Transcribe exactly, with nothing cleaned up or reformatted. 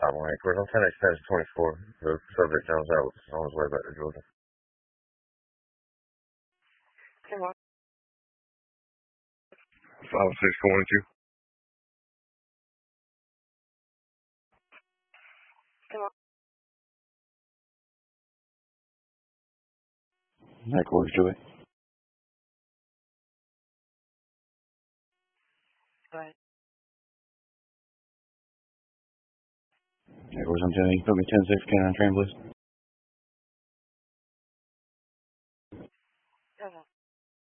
five one eight. Of course, I'm ten X ten twenty-four. The subject Jones out on his way back to Georgia. Come on. five six twenty-two. Come on. That works, Joey. Go ahead. That works on ten. You put me ten six canine train, please.